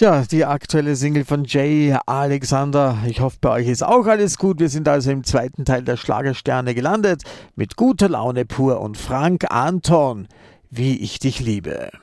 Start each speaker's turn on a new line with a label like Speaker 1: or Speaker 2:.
Speaker 1: Tja, die aktuelle Single von Jay Alexander. Ich hoffe, bei euch ist auch alles gut. Wir sind also im zweiten Teil der Schlagersterne gelandet mit guter Laune pur und Frank Anton, wie ich dich liebe.